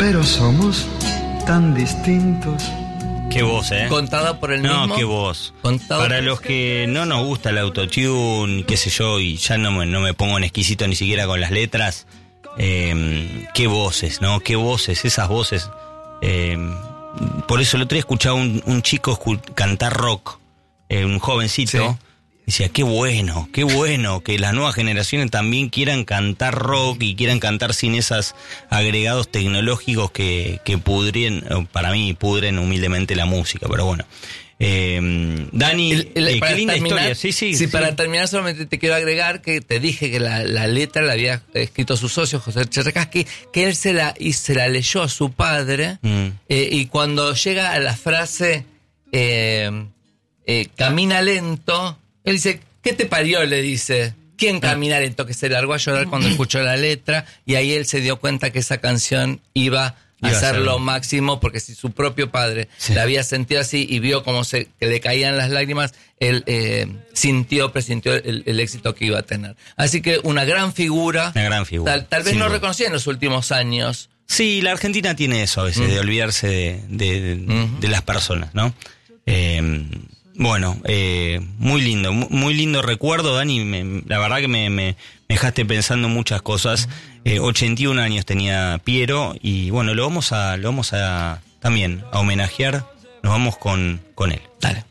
pero somos tan distintos. Qué voz, Contada por el mismo. No, qué voz. Contado Para por... los que no nos gusta el autotune, qué sé yo, y ya no me pongo en exquisito ni siquiera con las letras, qué voces, ¿no? Qué voces, esas voces. Por eso el otro día escuchaba un chico cantar rock, un jovencito. Sí. Decía, qué bueno que las nuevas generaciones también quieran cantar rock y quieran cantar sin esos agregados tecnológicos que pudren, para mí pudren humildemente la música, pero bueno. Dani, qué linda historia. Sí. Para terminar, solamente te quiero agregar que te dije que la letra la había escrito su socio, José Cherkasky, que él se la leyó a su padre, y cuando llega a la frase camina lento, él dice, ¿qué te parió? Le dice, ¿quién camina lento? Que se largó a llorar cuando escuchó la letra, y ahí él se dio cuenta que esa canción iba a ser lo máximo, porque si su propio padre la había sentido así y vio cómo que le caían las lágrimas, él presintió el éxito que iba a tener. Así que una gran figura. Tal vez no reconocía en los últimos años. Sí, la Argentina tiene eso a veces, de olvidarse de las personas, ¿no? Bueno, muy lindo recuerdo, Dani. La verdad que me dejaste pensando muchas cosas. 81 años tenía Piero y bueno, lo vamos a también a homenajear. Nos vamos con él. Dale.